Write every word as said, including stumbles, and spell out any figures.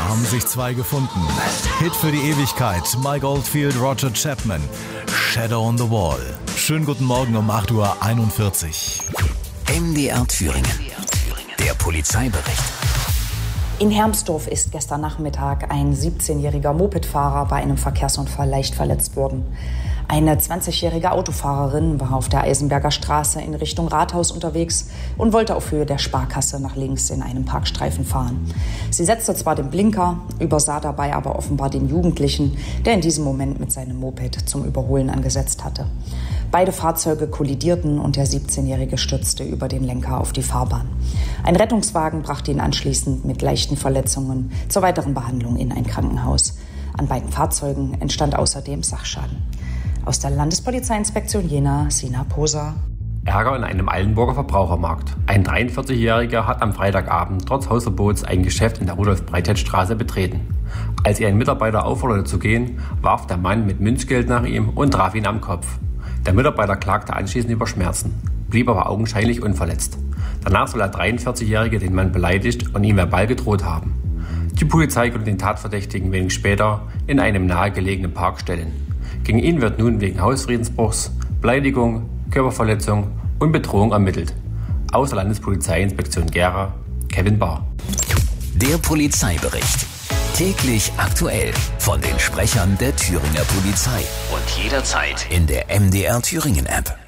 haben sich zwei gefunden. Hit für die Ewigkeit. Mike Oldfield, Roger Chapman. Shadow on the Wall. Schönen guten Morgen um acht Uhr einundvierzig. M D R Thüringen. Der Polizeibericht. In Hermsdorf ist gestern Nachmittag ein siebzehnjähriger Mopedfahrer bei einem Verkehrsunfall leicht verletzt worden. Eine zwanzigjährige Autofahrerin war auf der Eisenberger Straße in Richtung Rathaus unterwegs und wollte auf Höhe der Sparkasse nach links in einem Parkstreifen fahren. Sie setzte zwar den Blinker, übersah dabei aber offenbar den Jugendlichen, der in diesem Moment mit seinem Moped zum Überholen angesetzt hatte. Beide Fahrzeuge kollidierten und der siebzehnjährige stürzte über den Lenker auf die Fahrbahn. Ein Rettungswagen brachte ihn anschließend mit leichten Verletzungen zur weiteren Behandlung in ein Krankenhaus. An beiden Fahrzeugen entstand außerdem Sachschaden. Aus der Landespolizeiinspektion Jena, Sina Poser. Ärger in einem Eilenburger Verbrauchermarkt. Ein dreiundvierzigjähriger hat am Freitagabend trotz Hausverbots ein Geschäft in der Rudolf-Breitheit-Straße betreten. Als er einen Mitarbeiter aufforderte zu gehen, warf der Mann mit Münzgeld nach ihm und traf ihn am Kopf. Der Mitarbeiter klagte anschließend über Schmerzen, blieb aber augenscheinlich unverletzt. Danach soll der dreiundvierzigjährige den Mann beleidigt und ihm verbal gedroht haben. Die Polizei konnte den Tatverdächtigen wenig später in einem nahegelegenen Park stellen. Gegen ihn wird nun wegen Hausfriedensbruchs, Beleidigung, Körperverletzung und Bedrohung ermittelt. Aus der Landespolizeiinspektion Gera, Kevin Bahr. Der Polizeibericht. Täglich aktuell von den Sprechern der Thüringer Polizei. Und jederzeit in der M D R Thüringen App.